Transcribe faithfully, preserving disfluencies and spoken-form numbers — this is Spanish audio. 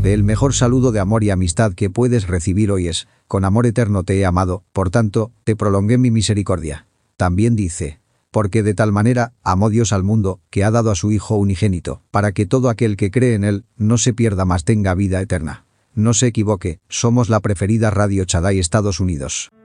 de el mejor saludo de amor y amistad que puedes recibir hoy es, con amor eterno te he amado, por tanto, te prolongué mi misericordia. También dice, porque de tal manera amó Dios al mundo, que ha dado a su Hijo unigénito, para que todo aquel que cree en él no se pierda mas tenga vida eterna. No se equivoque, somos la preferida Radio Shaddai Estados Unidos.